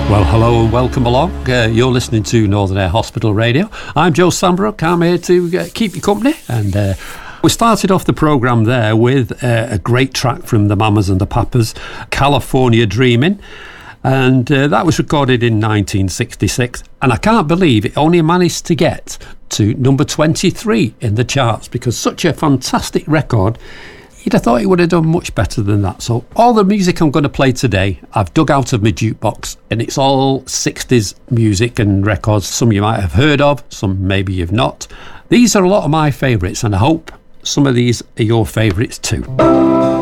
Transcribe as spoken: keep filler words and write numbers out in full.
Well, hello and welcome along. Uh, you're listening to Northern Air Hospital Radio. I'm Joe Sambrook. I'm here to uh, keep you company. And uh, we started off the programme there with uh, a great track from the Mamas and the Papas, California Dreamin'. And uh, that was recorded in nineteen sixty-six. And I can't believe it only managed to get to number twenty-three in the charts, because such a fantastic record, you'd have thought it would have done much better than that. So all the music I'm going to play today, I've dug out of my jukebox, and it's all sixties music and records. Some you might have heard of, some maybe you've not. These are a lot of my favourites, and I hope some of these are your favourites too.